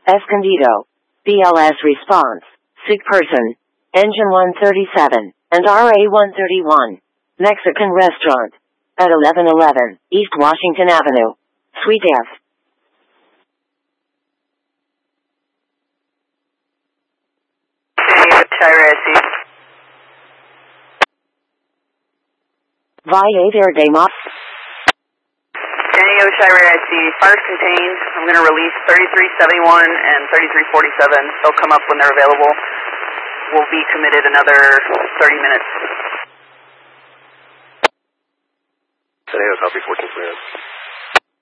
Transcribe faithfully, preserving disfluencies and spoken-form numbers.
Escondido. B L S response. Sick person. Engine one thirty-seven. And R A one thirty-one. Mexican restaurant. At eleven eleven, East Washington Avenue. Suite F. Viator de Mo. Daniel Shire I C, fire's contained. I'm going to release thirty-three seventy-one and thirty-three forty-seven. They'll come up when they're available. We'll be committed another thirty minutes. San Diego, copy fourteen clearance.